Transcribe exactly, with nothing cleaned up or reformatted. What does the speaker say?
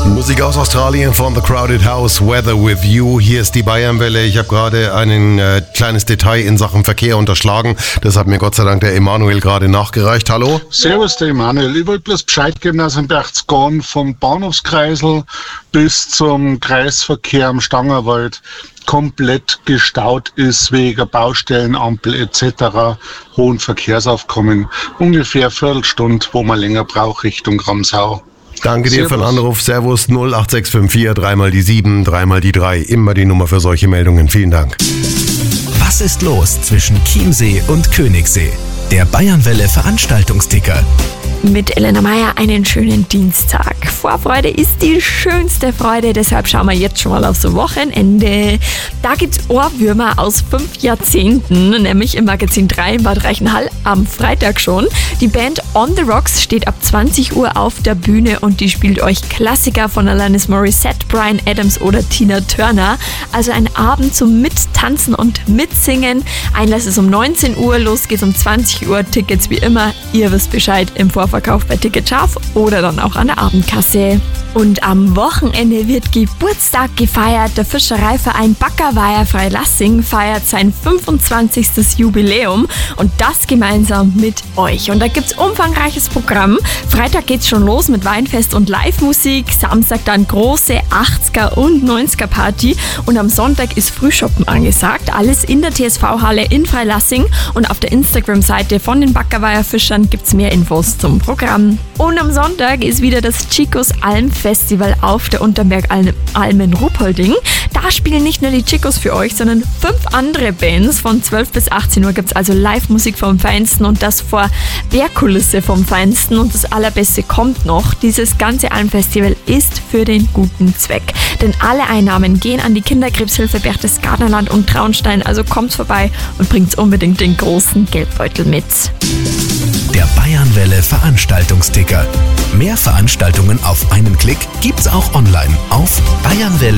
Musik aus Australien von The Crowded House, Weather With You. Hier ist die Bayernwelle. Ich habe gerade ein äh, kleines Detail in Sachen Verkehr unterschlagen. Das hat mir Gott sei Dank der Emanuel gerade nachgereicht. Hallo? Servus, der Emanuel. Ich wollte bloß Bescheid geben, dass in Berchtesgaden vom Bahnhofskreisel bis zum Kreisverkehr am Stangerwald komplett gestaut ist wegen Baustellenampel et cetera, hohen Verkehrsaufkommen. Ungefähr eine Viertelstunde, wo man länger braucht, Richtung Ramsau. Danke dir Servus. für den Anruf. Servus null acht sechs fünf vier, dreimal die sieben, dreimal die drei. Immer die Nummer für solche Meldungen. Vielen Dank. Was ist los zwischen Chiemsee und Königssee? Der Bayernwelle Veranstaltungsticker. Mit Elena Meyer einen schönen Dienstag. Vorfreude ist die schönste Freude, deshalb schauen wir jetzt schon mal aufs Wochenende. Da gibt's Ohrwürmer aus fünf Jahrzehnten, nämlich im Magazin drei in Bad Reichenhall am Freitag schon. Die Band On The Rocks steht ab zwanzig Uhr auf der Bühne und die spielt euch Klassiker von Alanis Morissette, Bryan Adams oder Tina Turner. Also ein Abend zum Mittanzen und Mitsingen. Einlass ist um neunzehn Uhr, los geht's um zwanzig Uhr. Tickets wie immer, ihr wisst Bescheid, im Vorverkauf bei Ticketscharf oder dann auch an der Abendkasse. Und am Wochenende wird Geburtstag gefeiert. Der Fischereiverein Backerweiher Freilassing feiert sein fünfundzwanzigstes Jubiläum und das gemeinsam mit euch. Und da gibt's umfangreiches Programm. Freitag geht's schon los mit Weinfest und Live-Musik. Samstag dann große achtziger und neunziger Party und am Sonntag ist Frühschoppen angesagt. Alles in der T S V-Halle in Freilassing und auf der Instagram-Seite von den Backerweiher Fischern gibt's mehr Infos zum Programm. Und am Sonntag ist wieder das Chicos Alm Festival auf der Unterberg Alm in Ruhpolding. Da spielen nicht nur die Chicos für euch, sondern fünf andere Bands. Von zwölf bis achtzehn Uhr gibt es also Live-Musik vom Feinsten und das vor Bergkulisse vom Feinsten. Und das Allerbeste kommt noch, dieses ganze Alm-Festival ist für den guten Zweck. Denn alle Einnahmen gehen an die Kinderkrebshilfe Berchtesgadenerland und Traunstein. Also kommt vorbei und bringt unbedingt den großen Geldbeutel mit. Der Bayernwelle Veranstaltungsticker. Mehr Veranstaltungen auf einen Klick gibt's auch online auf bayernwelle